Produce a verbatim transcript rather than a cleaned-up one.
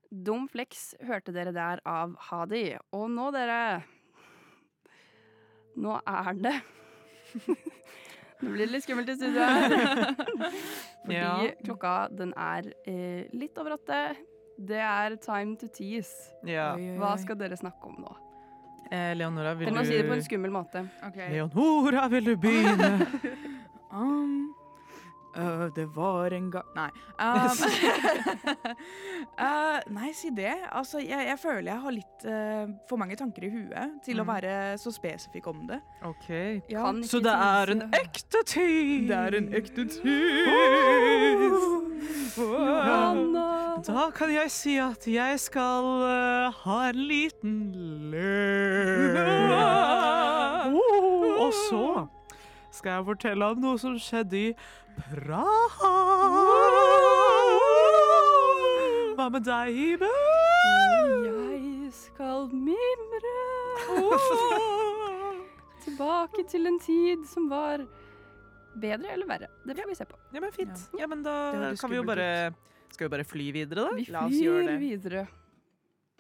Dum Flex hørte dere der av Hadi. Og nå, dere Nå er det Nå blir det litt skummelt i studio her. Fordi Ja. klokka, den er eh, litt over åtte. Det er time to tease. Ja. Hva skal dere snakke om nå? Eh, Leonora, vil Dere må du si det på en skummel måte. Ok. Leonora, vil du begynne? Um, øh, det var en gang Nei. Um, øh, nei, si det. Altså, jeg, jeg føler jeg har litt øh, for mange tanker i huet til å Mm. være så spesifikk om det. OK. Ja, Kan ikke Så det er en tease. ekte tease! det er en ekte tease! Anna. Da kan jeg si at jeg skal eh, ha en liten lek. Oh, og så skal jeg fortelle om noe som skjedde i Praha. Hva med deg, Ibe? Jeg skal mimre tilbake til en tid som var bedre eller verre. Det får vi se på. Ja, men fint. Ja, men da Det høres kan vi jo skummelt bare Skal vi bare fly videre, da? Vi La oss gjøre flyr det. videre.